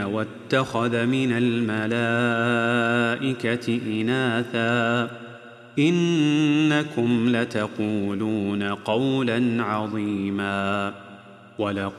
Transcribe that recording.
واتخذ من الملائكة إناثا إنكم لتقولون قولا عظيما.